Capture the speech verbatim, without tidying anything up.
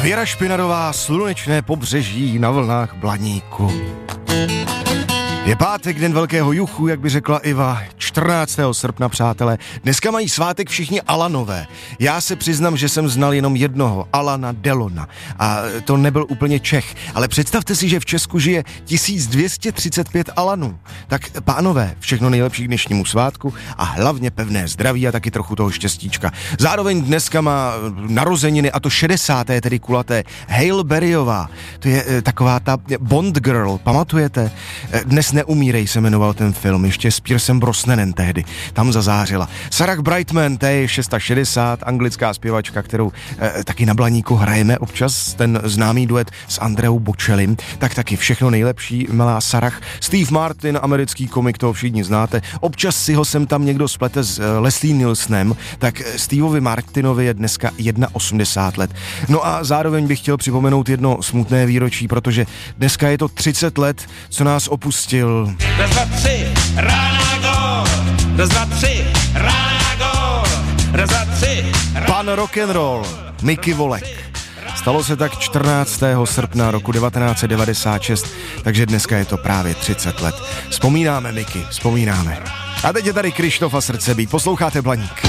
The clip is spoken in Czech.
Věra Špinadová, Slunečné pobřeží na vlnách Blaníku. Je pátek, den velkého juchu, jak by řekla Iva, čtrnáctého srpna, přátelé. Dneska mají svátek všichni Alanové. Já se přiznám, že jsem znal jenom jednoho, Alana Delona. A to nebyl úplně Čech. Ale představte si, že v Česku žije tisíc dvě stě třicet pět Alanů. Tak pánové, všechno nejlepší k dnešnímu svátku a hlavně pevné zdraví a taky trochu toho štěstíčka. Zároveň dneska má narozeniny, a to šedesáté tedy kulaté, Halle Berryová. To je e, taková ta Bond girl, pamatujete? E, Dnes neumírej se jmenoval ten film, ještě s Piercem Brosnanem tehdy, tam zazářila. Sarah Brightman, to je šedesát šest, anglická zpěvačka, kterou e, taky na Blaníku hrajeme občas, ten známý duet s Andreou Bocellim, tak taky všechno nejlepší, milá Sarah. Steve Martin, americký komik, toho všichni znáte, občas si ho sem tam někdo splete s e, Leslie Nielsenem, tak Steveovi Martinovi je dneska osmdesát jedna let. No a zároveň bych chtěl připomenout jedno smutné výročí, protože dneska je to třicet let, co nás opustil. Raz, dva, tři, rána gól, raz, dva, tři, rána gól, raz, dva, tři, rána... Pan rock'n'roll, Mickey Volek. Stalo se tak čtrnáctého srpna roku devatenáct set devadesát šest, takže dneska je to právě třicet let. Vzpomínáme, Mickey, vzpomínáme. A teď je tady Krištof a Srdcebít, posloucháte Blaník.